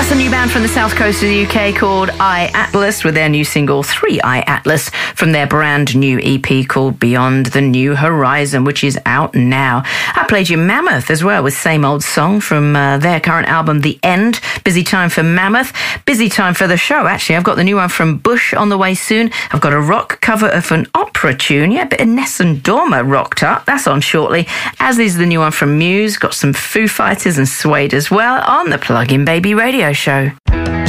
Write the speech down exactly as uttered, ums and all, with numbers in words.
That's a new band from the south coast of the U K called I, Atlas, with their new single three I, Atlas, from their brand new E P called Beyond the New Horizon, which is out now. I played you Mammoth as well with Same Old Song from uh, their current album The End. Busy time for Mammoth, busy time for the show actually. I've got the new one from Bush on the way soon. I've got a rock cover of an opera tune, yeah, a bit of Nessun Dorma rocked up, that's on shortly, as is the new one from Muse. Got some Foo Fighters and Suede as well on the Plug-in Baby Radio Show.